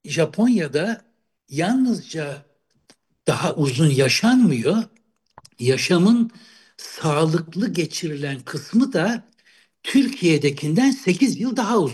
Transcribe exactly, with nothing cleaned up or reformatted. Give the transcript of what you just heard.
Japonya'da yalnızca daha uzun yaşanmıyor, yaşamın sağlıklı geçirilen kısmı da Türkiye'dekinden sekiz yıl daha uzun.